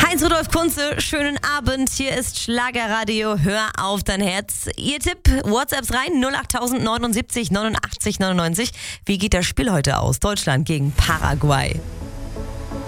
Heinz Rudolf Kunze, schönen Abend. Hier ist Schlagerradio. Hör auf dein Herz. Ihr Tipp, WhatsApps rein, 08079 89 99. Wie geht das Spiel heute aus? Deutschland gegen Paraguay.